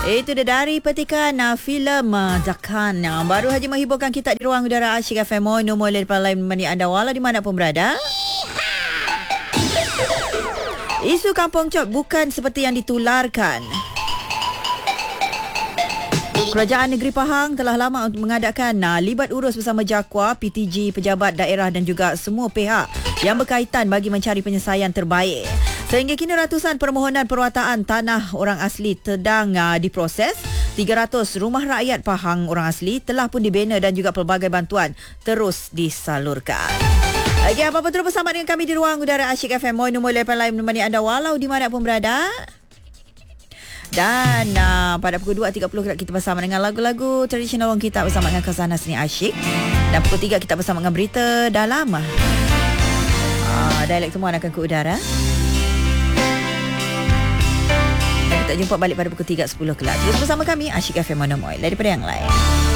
Itu dia dari petikan filem Zakan yang baru saja menghiburkan kita di ruang udara Asyik FM Mono Molek Palai menemani anda walau di mana pun berada. Isu Kampung Chop bukan seperti yang ditularkan. Kerajaan Negeri Pahang telah lama untuk mengadakan libat urus bersama JAKWA, PTG, pejabat daerah dan juga semua pihak yang berkaitan bagi mencari penyelesaian terbaik. Sehingga kini ratusan permohonan perwataan tanah orang asli sedang diproses. 300 rumah rakyat Pahang orang asli telah pun dibina dan juga pelbagai bantuan terus disalurkan. Lagi apa-apa terus bersama dengan kami di ruang udara Asyik FM Mono Molek Palai menemani anda walau di mana pun berada. Dan pada pukul 2.30 kita bersama dengan lagu-lagu tradisional orang kita bersama dengan Khazanah Seni Asyik. Dan pukul 3 kita bersama dengan berita dalam dialek semua akan ke udara. Dan kita jumpa balik pada pukul 3.10 kelak. Terus bersama kami Asyik FM Mono Molek daripada yang lain.